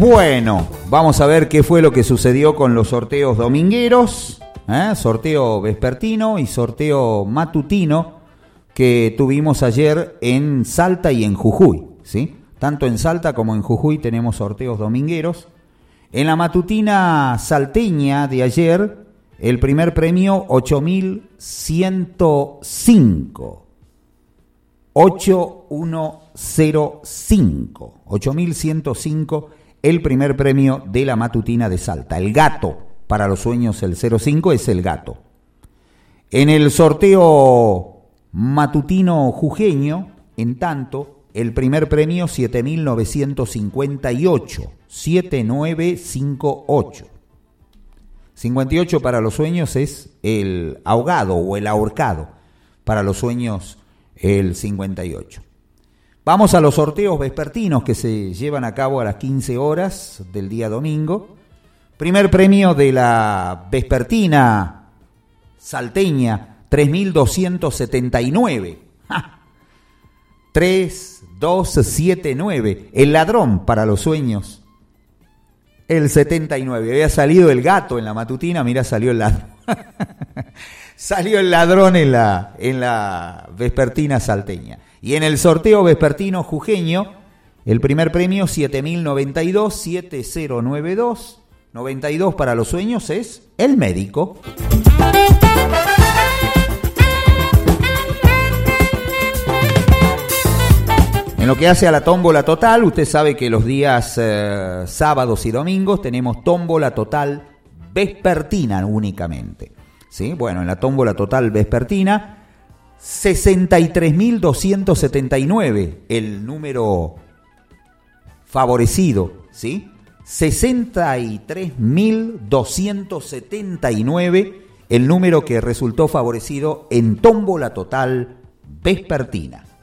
Bueno, vamos a ver qué fue lo que sucedió con los sorteos domingueros, sorteo vespertino y sorteo matutino que tuvimos ayer en Salta y en Jujuy, ¿sí? Tanto en Salta como en Jujuy tenemos sorteos domingueros. En la matutina salteña de ayer, el primer premio 8.105. 8105. 8105, el primer premio de la matutina de Salta. El gato, para los sueños el 05 es el gato. En el sorteo matutino jujeño, en tanto, el primer premio 7.958. 7958. 58 para los sueños es el ahogado o el ahorcado. Para los sueños el 58. Vamos a los sorteos vespertinos que se llevan a cabo a las 15 horas del día domingo. Primer premio de la vespertina salteña, 3.279. ¡Ja! 3279. El ladrón para los sueños, el 79. Había salido el gato en la matutina, mirá, salió el ladrón. Salió el ladrón en la vespertina salteña. Y en el sorteo vespertino jujeño, el primer premio 7.092, 7092. 92 para los sueños es el médico. En lo que hace a la tómbola total, usted sabe que los días sábados y domingos tenemos tómbola total vespertina únicamente, ¿sí? Bueno, en la tómbola total vespertina, 63.279, el número favorecido, ¿sí? 63.279, el número que resultó favorecido en tómbola total vespertina.